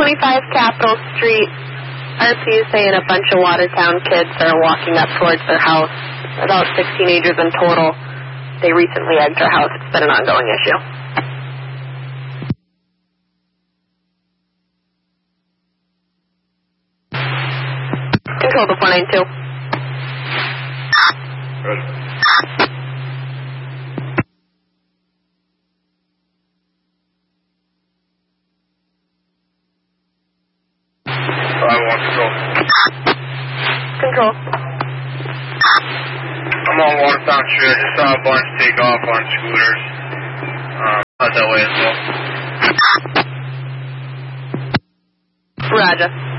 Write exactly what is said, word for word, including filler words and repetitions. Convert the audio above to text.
twenty-five Capitol Street. R P is saying a bunch of Watertown kids are walking up towards their house. About six teenagers in total. They recently egged our house. It's been an ongoing issue. Control to four nine two. Good. five one control. Control. I'm on Watertown Street. I just saw a bunch take off on scooters. Um, out that way as well. Roger.